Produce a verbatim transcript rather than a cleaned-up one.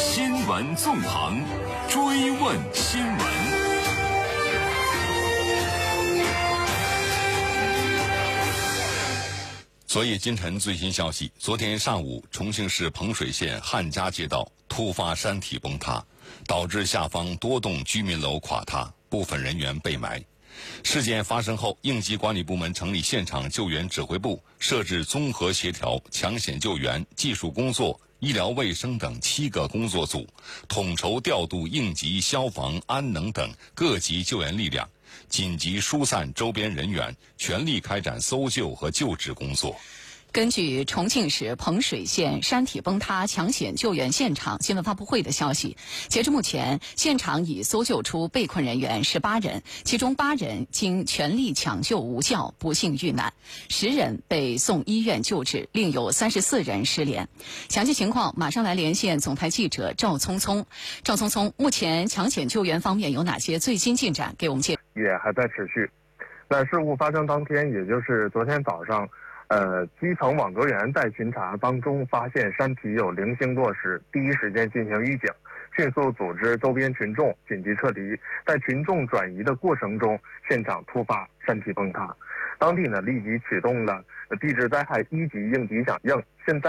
新闻纵横，追问新闻。 昨夜今晨最新消息，昨天上午，重庆市彭水县汉家街道突发山体崩塌，导致下方多栋居民楼垮塌，部分人员被埋。事件发生后，应急管理部门成立现场救援指挥部，设置综合协调、抢险救援、技术工作、医疗卫生等七个工作组，统筹调度应急、消防、安能等各级救援力量，紧急疏散周边人员，全力开展搜救和救治工作。 根据重庆市彭水县山体崩塌抢险救援现场新闻发布会的消息，截至目前，现场已搜救出被困人员十八人，其中八人经全力抢救无效不幸遇难，十人被送医院救治，另有三十四人失联。详细情况马上来连线总台记者赵聪聪。赵聪聪，目前抢险救援方面有哪些最新进展？给我们介绍。 也还在持续。在事故发生当天，也就是昨天早上。呃，基层网格员在巡查当中发现山体有零星落石，第一时间进行预警，迅速组织周边群众紧急撤离。在群众转移的过程中，现场突发山体崩塌，当地呢立即启动了地质灾害一级应急响应。现在